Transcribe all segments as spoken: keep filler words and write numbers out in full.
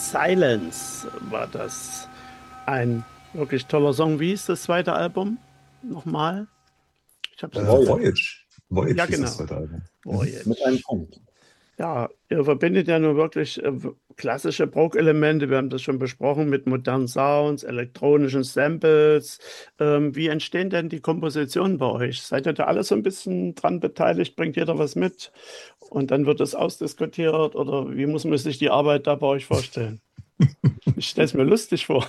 Silence war das. Ein wirklich toller Song. Wie hieß das zweite Album? Nochmal? Ich habe es Äh, jetzt Voyage. gerade. Voyage. Ja, Voyage ist das genau. zweite Album. Mhm. Mit einem Voyage. Punkt. Ja, ihr verbindet ja nur wirklich äh, w- klassische Prog-Elemente. Wir haben das schon besprochen mit modernen Sounds, elektronischen Samples. Ähm, wie entstehen denn die Kompositionen bei euch? Seid ihr da alle so ein bisschen dran beteiligt? Bringt jeder was mit? Und dann wird es ausdiskutiert? Oder wie muss man sich die Arbeit da bei euch vorstellen? Ich stelle es mir lustig vor.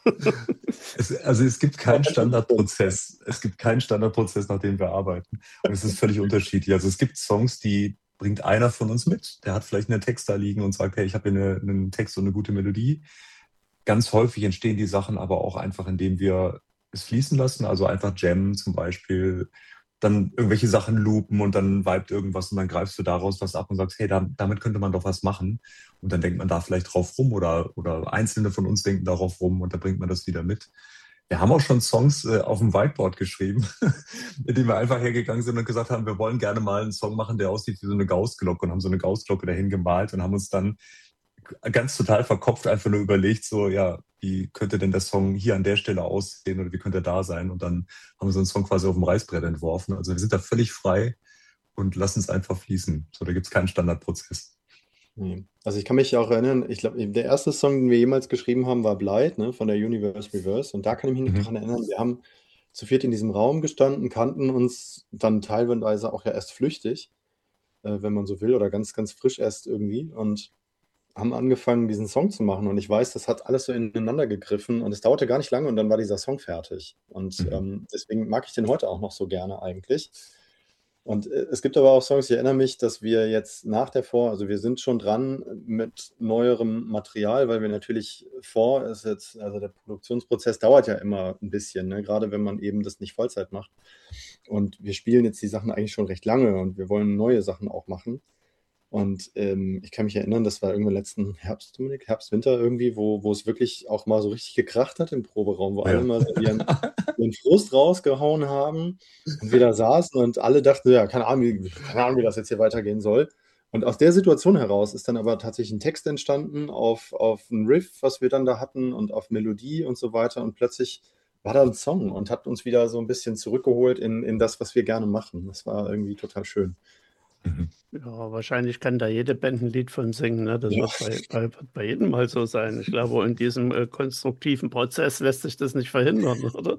Es, also es gibt keinen Standardprozess. Es gibt keinen Standardprozess, nach dem wir arbeiten. Und es ist völlig unterschiedlich. Also es gibt Songs, die bringt einer von uns mit. Der hat vielleicht einen Text da liegen und sagt, hey, ich habe hier eine, einen Text und eine gute Melodie. Ganz häufig entstehen die Sachen aber auch einfach, indem wir es fließen lassen, also einfach jammen zum Beispiel, dann irgendwelche Sachen loopen und dann vibet irgendwas und dann greifst du daraus was ab und sagst, hey, da, damit könnte man doch was machen. Und dann denkt man da vielleicht drauf rum oder, oder Einzelne von uns denken darauf rum und dann bringt man das wieder mit. Wir haben auch schon Songs äh, auf dem Whiteboard geschrieben, in denen wir einfach hergegangen sind und gesagt haben, wir wollen gerne mal einen Song machen, der aussieht wie so eine Gaußglocke und haben so eine Gaußglocke dahin gemalt und haben uns dann ganz total verkopft einfach nur überlegt, so, ja, wie könnte denn der Song hier an der Stelle aussehen oder wie könnte er da sein? Und dann haben wir so einen Song quasi auf dem Reißbrett entworfen. Also wir sind da völlig frei und lassen es einfach fließen. So, da gibt es keinen Standardprozess. Nee. Also ich kann mich auch erinnern, ich glaube, der erste Song, den wir jemals geschrieben haben, war Blight, ne, von der Universe Reverse. Und da kann ich mich noch Mhm. daran erinnern, wir haben zu viert in diesem Raum gestanden, kannten uns dann teilweise auch ja erst flüchtig, äh, wenn man so will, oder ganz, ganz frisch erst irgendwie. Und haben angefangen, diesen Song zu machen. Und ich weiß, das hat alles so ineinander gegriffen und es dauerte gar nicht lange und dann war dieser Song fertig. Und Mhm. ähm, deswegen mag ich den heute auch noch so gerne eigentlich. Und äh, es gibt aber auch Songs, ich erinnere mich, dass wir jetzt nach der Vor, also wir sind schon dran mit neuerem Material, weil wir natürlich vor, ist jetzt, also der Produktionsprozess dauert ja immer ein bisschen, ne? Gerade wenn man eben das nicht Vollzeit macht. Und wir spielen jetzt die Sachen eigentlich schon recht lange und wir wollen neue Sachen auch machen. Und ähm, ich kann mich erinnern, das war irgendwann letzten Herbst, Dominik, Herbst, Winter irgendwie, wo, wo es wirklich auch mal so richtig gekracht hat im Proberaum, wo alle Ja. mal so ihren, ihren Frust rausgehauen haben und wir da saßen und alle dachten, ja, keine Ahnung, wie, keine Ahnung, wie das jetzt hier weitergehen soll. Und aus der Situation heraus ist dann aber tatsächlich ein Text entstanden auf, auf ein Riff, was wir dann da hatten und auf Melodie und so weiter. Und plötzlich war da ein Song und hat uns wieder so ein bisschen zurückgeholt in, in das, was wir gerne machen. Das war irgendwie total schön. Mhm. Ja, wahrscheinlich kann da jede Band ein Lied von singen. Ne? Das Ja. wird bei, bei, wird bei jedem mal so sein. Ich glaube, in diesem äh, konstruktiven Prozess lässt sich das nicht verhindern, oder?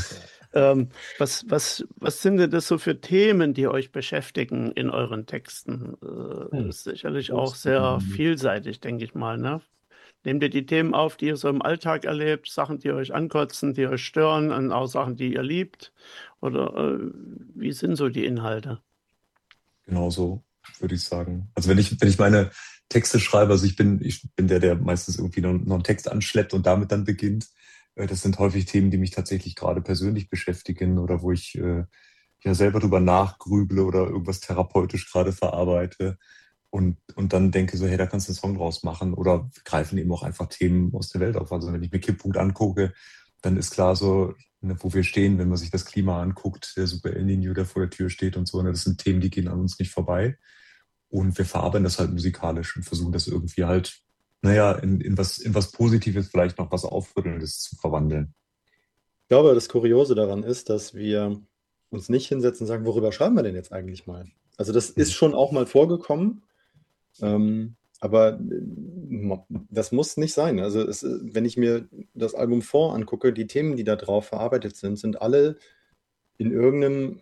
Ähm, was, was, was sind denn das so für Themen, die euch beschäftigen in euren Texten? Äh, Hm. ist sicherlich auch Gutes sehr Thema. vielseitig, denke ich mal. Ne? Nehmt ihr die Themen auf, die ihr so im Alltag erlebt, Sachen, die euch ankotzen, die euch stören, und auch Sachen, die ihr liebt? Oder äh, wie sind so die Inhalte? Genau so, würde ich sagen. Also wenn ich, wenn ich meine Texte schreibe, also ich bin, ich bin der, der meistens irgendwie noch, noch einen Text anschleppt und damit dann beginnt. Äh, Das sind häufig Themen, die mich tatsächlich gerade persönlich beschäftigen oder wo ich äh, ja selber drüber nachgrüble oder irgendwas therapeutisch gerade verarbeite und, und dann denke so, hey, da kannst du einen Song draus machen oder wir greifen eben auch einfach Themen aus der Welt auf. Also wenn ich mir Kipppunkt angucke, dann ist klar so, ne, wo wir stehen, wenn man sich das Klima anguckt, der Super El Niño, der vor der Tür steht und so, ne, das sind Themen, die gehen an uns nicht vorbei. Und wir verarbeiten das halt musikalisch und versuchen das irgendwie halt, naja, in, in was, in was Positives, vielleicht noch was Aufrüttelndes zu verwandeln. Ich glaube, das Kuriose daran ist, dass wir uns nicht hinsetzen und sagen, worüber schreiben wir denn jetzt eigentlich mal? Also das ist Mhm. schon auch mal vorgekommen, ähm, aber äh, das muss nicht sein. Also es, äh, wenn ich mir das Album vor angucke, die Themen, die da drauf verarbeitet sind, sind alle in irgendeinem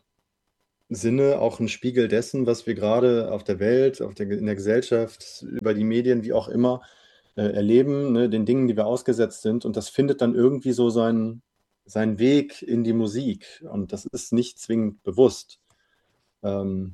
Sinne auch ein Spiegel dessen, was wir gerade auf der Welt, auf der, in der Gesellschaft, über die Medien, wie auch immer, äh, erleben, ne, den Dingen, die wir ausgesetzt sind. Und das findet dann irgendwie so seinen, seinen Weg in die Musik. Und das ist nicht zwingend bewusst. Ähm,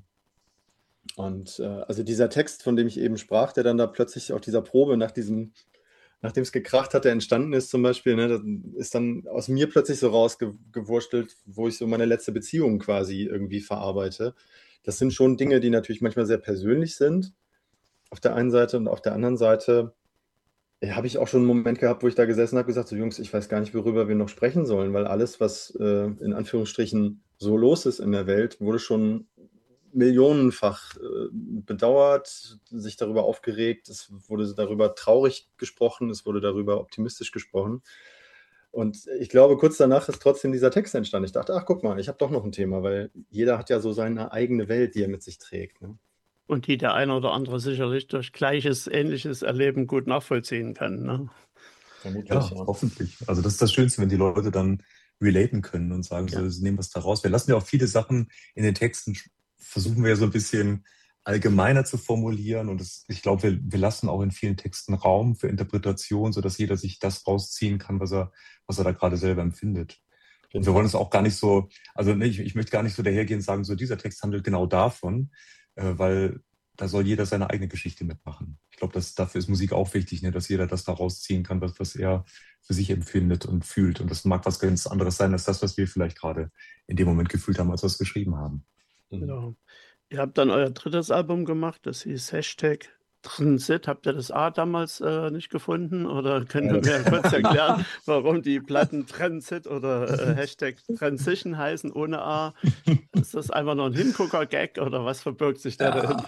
und äh, also dieser Text, von dem ich eben sprach, der dann da plötzlich auf dieser Probe nach diesem, nachdem es gekracht hatte, entstanden ist zum Beispiel, ne, das ist dann aus mir plötzlich so rausgewurstelt, wo ich so meine letzte Beziehung quasi irgendwie verarbeite. Das sind schon Dinge, die natürlich manchmal sehr persönlich sind, auf der einen Seite und auf der anderen Seite ja, habe ich auch schon einen Moment gehabt, wo ich da gesessen habe, gesagt, so Jungs, ich weiß gar nicht, worüber wir noch sprechen sollen, weil alles, was äh, in Anführungsstrichen so los ist in der Welt, wurde schon millionenfach äh, bedauert, sich darüber aufgeregt, es wurde darüber traurig gesprochen, es wurde darüber optimistisch gesprochen. Und ich glaube, kurz danach ist trotzdem dieser Text entstanden. Ich dachte, ach, guck mal, ich habe doch noch ein Thema, weil jeder hat ja so seine eigene Welt, die er mit sich trägt. Ne? Und die der eine oder andere sicherlich durch gleiches, ähnliches Erleben gut nachvollziehen kann. Ne? Vermutlich, ja, ja, hoffentlich. Also das ist das Schönste, wenn die Leute dann relaten können und sagen, ja. so, sie nehmen was da raus. Wir lassen ja auch viele Sachen in den Texten, versuchen wir ja so ein bisschen allgemeiner zu formulieren. Und das, ich glaube, wir, wir lassen auch in vielen Texten Raum für Interpretation, sodass jeder sich das rausziehen kann, was er, was er da gerade selber empfindet. Und wir wollen es auch gar nicht so, also ich, ich möchte gar nicht so dahergehen und sagen, so dieser Text handelt genau davon, äh, weil da soll jeder seine eigene Geschichte mitmachen. Ich glaube, dass dafür ist Musik auch wichtig, ne, dass jeder das da rausziehen kann, was, was er für sich empfindet und fühlt. Und das mag was ganz anderes sein als das, was wir vielleicht gerade in dem Moment gefühlt haben, als wir es geschrieben haben. Genau. Ihr habt dann euer drittes Album gemacht, das hieß Hashtag Transit. Habt ihr das A damals äh, nicht gefunden? Oder könnt ihr mir kurz erklären, warum die Platten Transit oder äh, Hashtag Transition heißen ohne A? Ist das einfach nur ein Hingucker-Gag oder was verbirgt sich da ja.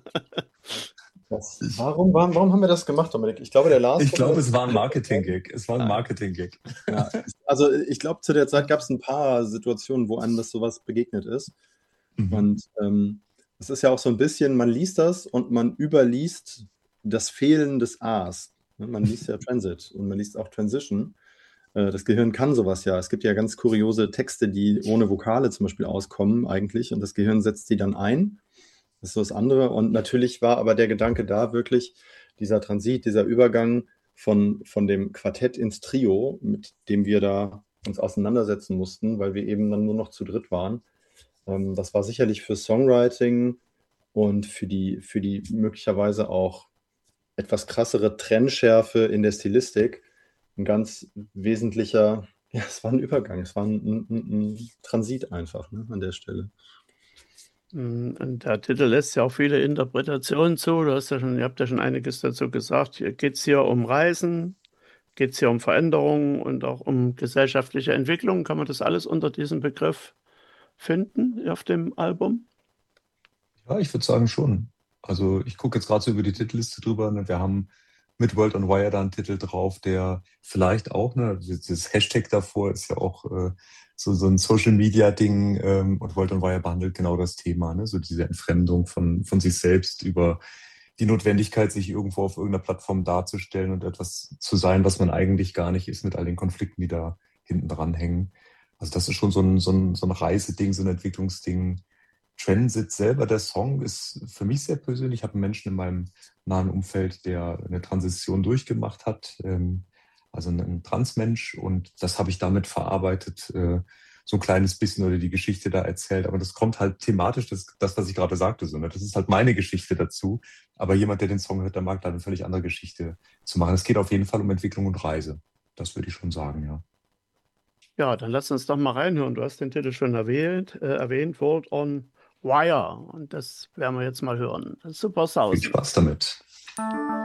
Das, warum, warum, warum haben wir das gemacht, Dominik? Ich glaube, der Lars. Ich glaube, es war ein Marketing-Gag. Es war ein Marketing-Gag. Ja, also ich glaube, zu der Zeit gab es ein paar Situationen, wo einem das sowas begegnet ist. Mhm. Und ähm, es ist ja auch so ein bisschen, man liest das und man überliest das Fehlen des A's. Man liest ja Transit und man liest auch Transition. Das Gehirn kann sowas ja. Es gibt ja ganz kuriose Texte, die ohne Vokale zum Beispiel auskommen eigentlich und das Gehirn setzt die dann ein. Das ist so das andere. Und natürlich war aber der Gedanke da wirklich, dieser Transit, dieser Übergang von, von dem Quartett ins Trio, mit dem wir da uns auseinandersetzen mussten, weil wir eben dann nur noch zu dritt waren. Das war sicherlich für Songwriting und für die, für die möglicherweise auch etwas krassere Trennschärfe in der Stilistik ein ganz wesentlicher, ja, es war ein Übergang, es war ein, ein, ein Transit einfach, ne, an der Stelle. Und der Titel lässt ja auch viele Interpretationen zu. Du hast ja schon, ihr habt ja schon einiges dazu gesagt. Hier geht es hier um Reisen, geht es hier um Veränderungen und auch um gesellschaftliche Entwicklung. Kann man das alles unter diesem Begriff finden auf dem Album? Ja, ich würde sagen schon. Also ich gucke jetzt gerade so über die Titelliste drüber. Ne? Wir haben mit World on Wire da einen Titel drauf, der vielleicht auch, ne, das Hashtag davor ist ja auch äh, so, so ein Social-Media-Ding ähm, und World on Wire behandelt genau das Thema, ne? So diese Entfremdung von, von sich selbst über die Notwendigkeit, sich irgendwo auf irgendeiner Plattform darzustellen und etwas zu sein, was man eigentlich gar nicht ist, mit all den Konflikten, die da hinten dran hängen. Also das ist schon so ein, so ein, so ein Reiseding, so ein Entwicklungsding. Transit selber, der Song, ist für mich sehr persönlich. Ich habe einen Menschen in meinem nahen Umfeld, der eine Transition durchgemacht hat, ähm, also ein Transmensch, und das habe ich damit verarbeitet, äh, so ein kleines bisschen oder die Geschichte da erzählt. Aber das kommt halt thematisch, das, das was ich gerade sagte, so, ne? Das ist halt meine Geschichte dazu. Aber jemand, der den Song hört, der mag da eine völlig andere Geschichte zu machen. Es geht auf jeden Fall um Entwicklung und Reise. Das würde ich schon sagen, ja. Ja, dann lass uns doch mal reinhören. Du hast den Titel schon erwähnt, äh, erwähnt, World on Wire. Und das werden wir jetzt mal hören. Super Sound. Viel Spaß damit.